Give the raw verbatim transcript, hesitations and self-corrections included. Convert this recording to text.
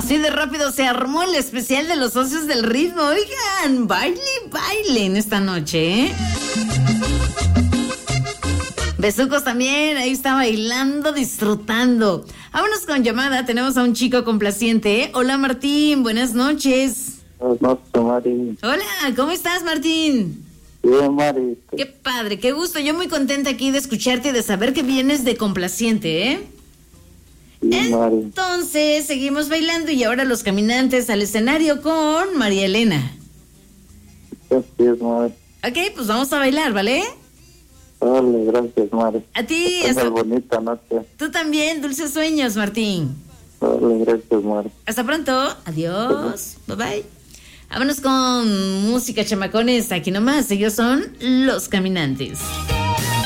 Así de rápido se armó el especial de los socios del ritmo. Oigan, baile, bailen esta noche, ¿eh? Besucos también, ahí está bailando, disfrutando. Vámonos con llamada, tenemos a un chico complaciente, ¿eh? Hola Martín, buenas noches. Buenas noches, Mari. Hola, ¿cómo estás, Martín? Bien, Mari. Qué padre, qué gusto, yo muy contenta aquí de escucharte y de saber que vienes de complaciente, ¿eh? Sí, Mari. Entonces, seguimos bailando y ahora los caminantes al escenario con María Elena. Así es, Mari. Ok, pues vamos a bailar, ¿vale? Vale, gracias, Mari. A ti, Una hasta... bonita noche. Tú también, dulces sueños, Martín. Vale, gracias, Mari. Hasta pronto, adiós, bye bye. Vámonos con música, chamacones, aquí nomás, ellos son Los Caminantes.